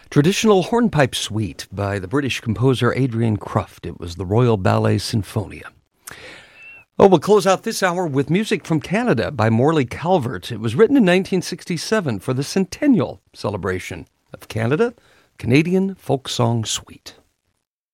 Traditional hornpipe suite by the British composer Adrian Cruft. It was the Royal Ballet Sinfonia. Oh, we'll close out this hour with music from Canada by Morley Calvert. It was written in 1967 for the centennial celebration of Canada, Canadian Folk Song Suite.